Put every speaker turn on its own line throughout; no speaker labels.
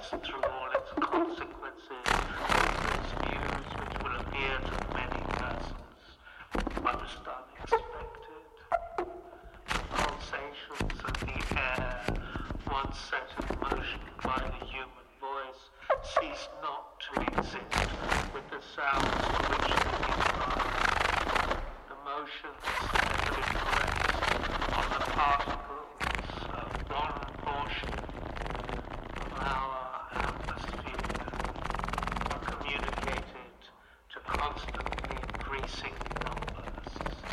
universe through all its consequences, its views which will appear to many persons most unexpected. The pulsations of the air, once set in motion by the human voice, cease not to exist with the sounds to which they give rise. The motions steadily press on the particles of one portion of our atmosphere are communicated to constantly increasing numbers.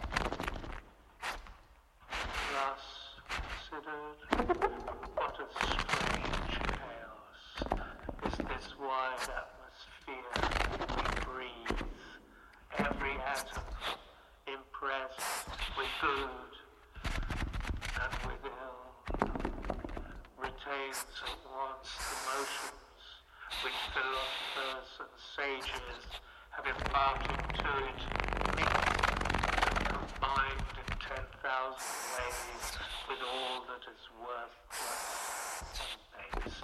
Thus considered, what a strange chaos is this wide atmosphere we breathe, every atom impressed with good and with ill, retains at once the motions which philosophers and sages have imparted to it, mixed and combined in 10,000 ways with all that is worthless and base.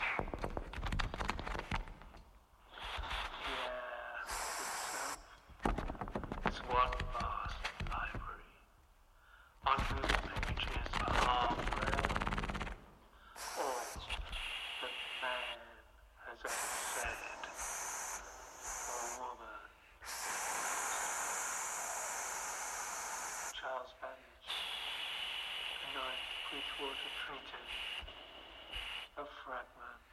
It's one vast library, on whose pages are read all that man has ever said, or woman. Charles Babbage, The Ninth Bridgewater Treatise, a fragment.